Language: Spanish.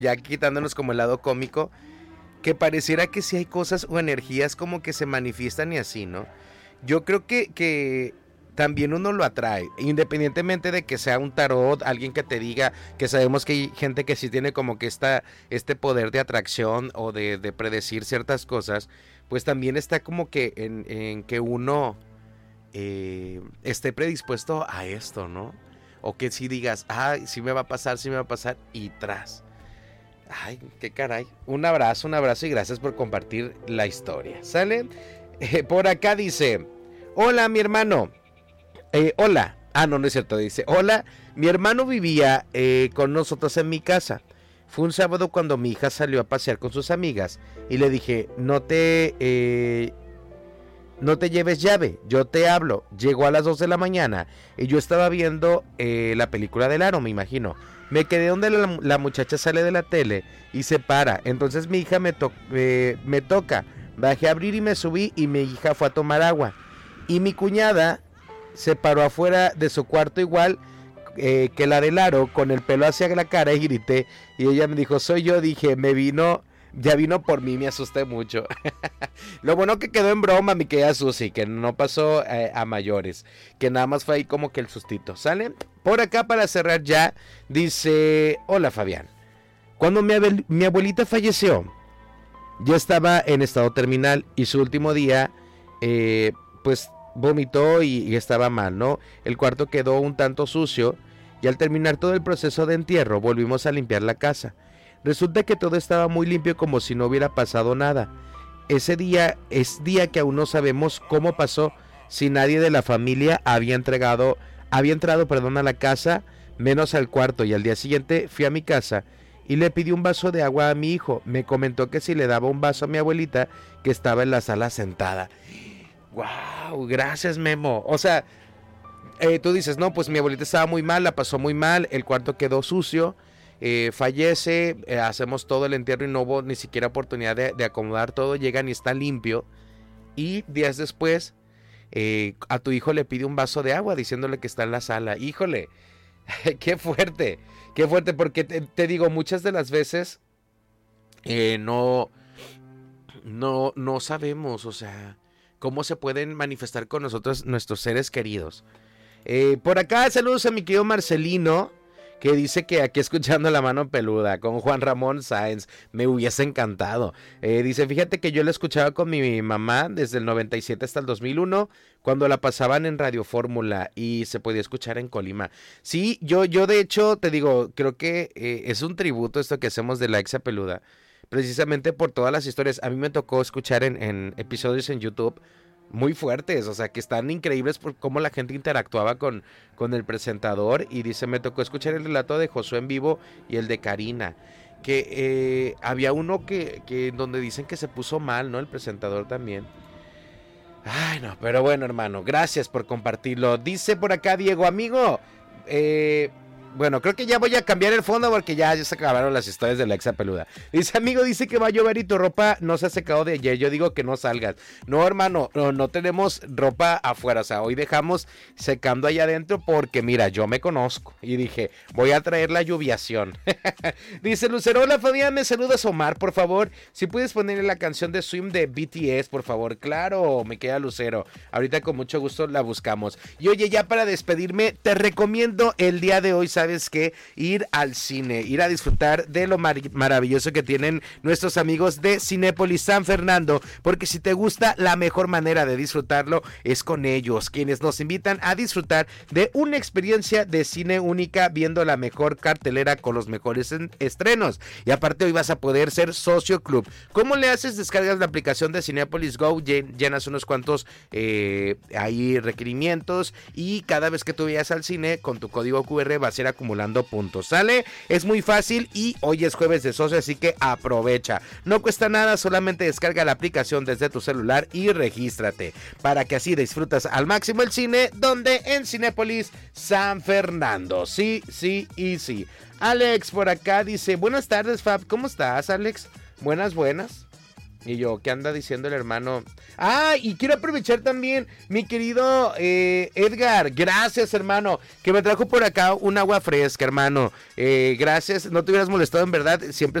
ya quitándonos como el lado cómico, que pareciera que sí hay cosas o energías como que se manifiestan y así, ¿no? Yo creo que también uno lo atrae, independientemente de que sea un tarot, alguien que te diga, que sabemos que hay gente que sí tiene como que este poder de atracción o de predecir ciertas cosas, pues también está como que en que uno esté predispuesto a esto, ¿no? O que si digas, ay, sí me va a pasar, sí me va a pasar, y tras. Ay, qué caray. Un abrazo y gracias por compartir la historia. ¿Sale? Por acá dice, hola mi hermano. Hola. Ah, no, no es cierto. Dice, hola, mi hermano vivía con nosotros en mi casa. Fue un sábado cuando mi hija salió a pasear con sus amigas y le dije, no te lleves llave, yo te hablo. Llegó a las 2 de la mañana y yo estaba viendo la película del aro, me imagino. Me quedé donde la muchacha sale de la tele y se para. Entonces mi hija me toca. Bajé a abrir y me subí y mi hija fue a tomar agua. Y mi cuñada se paró afuera de su cuarto igual que la del aro, con el pelo hacia la cara, y grité. Y ella me dijo, soy yo. Dije, ya vino por mí, me asusté mucho. Lo bueno que quedó en broma, mi querida Susi, que no pasó a mayores, que nada más fue ahí como que el sustito, ¿sale? Por acá para cerrar ya, dice, hola Fabián, cuando mi abuelita falleció, yo estaba en estado terminal y su último día, pues vomitó y estaba mal, ¿no? El cuarto quedó un tanto sucio y al terminar todo el proceso de entierro volvimos a limpiar la casa. Resulta que todo estaba muy limpio como si no hubiera pasado nada. Ese día es día que aún no sabemos cómo pasó, si nadie de la familia había entrado, a la casa, menos al cuarto, y al día siguiente fui a mi casa y le pedí un vaso de agua a mi hijo. Me comentó que si le daba un vaso a mi abuelita que estaba en la sala sentada. ¡Wow! Gracias, Memo. O sea, tú dices, no, pues mi abuelita estaba muy mal, la pasó muy mal, el cuarto quedó sucio. Fallece, hacemos todo el entierro y no hubo ni siquiera oportunidad de acomodar todo, llegan y está limpio, y días después a tu hijo le pide un vaso de agua diciéndole que está en la sala. Híjole, qué fuerte, porque te digo, muchas de las veces no sabemos, o sea, cómo se pueden manifestar con nosotros nuestros seres queridos. Por acá saludos a mi querido Marcelino, que dice que aquí escuchando La Mano Peluda con Juan Ramón Sáenz, me hubiese encantado. Dice, fíjate que yo la escuchaba con mi mamá desde el 97 hasta el 2001, cuando la pasaban en Radio Fórmula y se podía escuchar en Colima. Sí, yo de hecho, te digo, creo que es un tributo esto que hacemos de La Exa Peluda, precisamente por todas las historias. A mí me tocó escuchar en episodios en YouTube muy fuertes, o sea, que están increíbles por cómo la gente interactuaba con el presentador. Y dice, me tocó escuchar el relato de Josué en vivo y el de Karina, que había uno que donde dicen que se puso mal, ¿no? El presentador también. Ay, no, pero bueno, hermano, gracias por compartirlo. Dice por acá Diego, amigo, bueno, creo que ya voy a cambiar el fondo porque ya se acabaron las historias de la Exa Peluda. Dice, amigo, dice que va a llover y tu ropa no se ha secado de ayer. Yo digo que no salgas. No, hermano, no tenemos ropa afuera. O sea, hoy dejamos secando allá adentro porque, mira, yo me conozco. Y dije, voy a traer la lluviación. Dice Lucero, hola Fabián, me saludas Omar, por favor. Si puedes ponerle la canción de Swim de BTS, por favor. Claro, me queda Lucero. Ahorita con mucho gusto la buscamos. Y oye, ya para despedirme, te recomiendo el día de hoy, ¿sabes qué? Ir al cine, ir a disfrutar de lo maravilloso que tienen nuestros amigos de Cinépolis San Fernando, porque si te gusta, la mejor manera de disfrutarlo es con ellos, quienes nos invitan a disfrutar de una experiencia de cine única, viendo la mejor cartelera con los mejores estrenos. Y aparte hoy vas a poder ser socio club. ¿Cómo le haces? Descargas la aplicación de Cinépolis Go, llenas unos cuantos ahí requerimientos, y cada vez que tú vayas al cine con tu código QR vas a ir acumulando puntos, ¿sale? Es muy fácil y hoy es jueves de socio, así que aprovecha. No cuesta nada, solamente descarga la aplicación desde tu celular y regístrate, para que así disfrutas al máximo el cine, donde en Cinépolis San Fernando. Sí, sí y sí. Alex por acá dice, buenas tardes Fab, ¿cómo estás, Alex? Buenas. Y yo, ¿qué anda diciendo el hermano? Ah, y quiero aprovechar también, mi querido Edgar, gracias, hermano, que me trajo por acá un agua fresca, hermano. Gracias, no te hubieras molestado, en verdad, siempre